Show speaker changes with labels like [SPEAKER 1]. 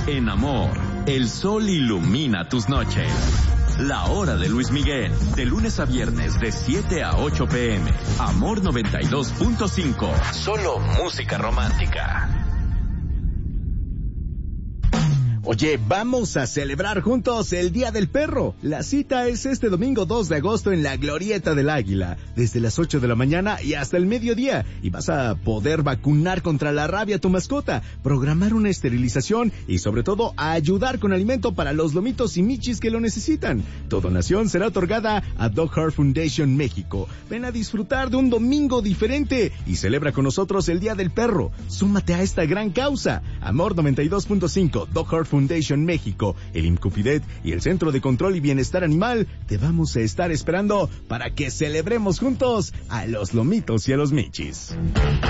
[SPEAKER 1] En Amor, el sol ilumina tus noches. La hora de Luis Miguel, de lunes a viernes de 7 a 8 p.m. Amor 92.5. Solo música romántica.
[SPEAKER 2] Oye, vamos a celebrar juntos el Día del Perro. La cita es este domingo 2 de agosto en la Glorieta del Águila, desde las 8 de la mañana y hasta el mediodía. Y vas a poder vacunar contra la rabia a tu mascota, programar una esterilización y sobre todo ayudar con alimento para los lomitos y michis que lo necesitan. Tu donación será otorgada a Dog Heart Foundation México. Ven a disfrutar de un domingo diferente y celebra con nosotros el Día del Perro. Súmate a esta gran causa. Amor 92.5, Dog Heart Foundation México, el IMCUFIDET y el Centro de Control y Bienestar Animal te vamos a estar esperando para que celebremos juntos a los lomitos y a los michis.